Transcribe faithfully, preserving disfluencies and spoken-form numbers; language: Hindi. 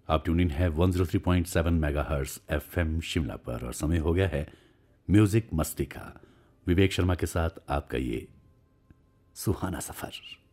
आप ट्यून इन है one zero three point seven megahertz FM Shimla पर और समय हो गया है म्यूजिक मस्ती का। विवेक शर्मा के साथ आपका ये सुहाना सफर।